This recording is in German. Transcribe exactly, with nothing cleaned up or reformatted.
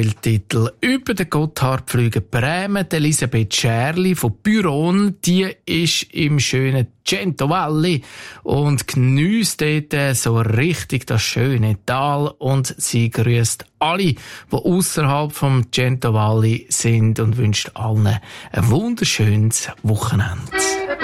Welttitel. Über den Gotthard pflügen Bremen. Elisabeth Scherli von Büron, die ist im schönen Cento Valli und geniesst dort so richtig das schöne Tal. Und sie grüßt alle, die außerhalb vom Cento Valli sind und wünscht allen ein wunderschönes Wochenende.